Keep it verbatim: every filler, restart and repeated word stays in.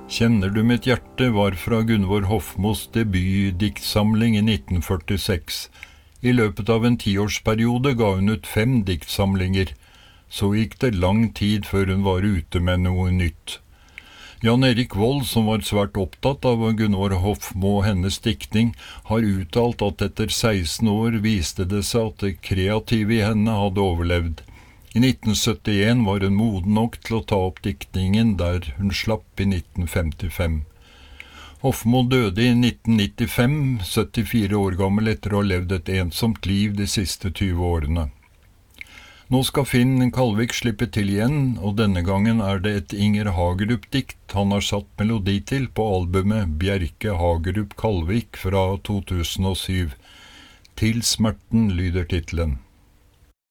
Kjenner du mitt hjerte var fra Gunvor Hofmos debutdiktsamling i nitten førtiseks. I løpet av en tiårsperiode ga hun ut fem diktsamlinger. Så gikk det lang tid før hun var ute med noe nytt. Jan Erik Vold, som var svært opptatt av Gunvor Hofmo og hennes diktning, har uttalt at etter seksten år viste det seg at det kreative i henne hadde overlevd. I nitten syttien var hun moden nok til å ta opp diktningen der hun slapp i nitten femtifem. Hofmo døde i nitten nittifem, syttifire år gammel etter å ha levd et ensomt liv de siste tyve årene. Nå skal Finn Kalvik slippe til igjen, og denne gangen er det et Inger Hagerup-dikt han har satt melodi til på albumet Bjerke Hagerup Kalvik fra to tusen og syv. Til smerten lyder titlen.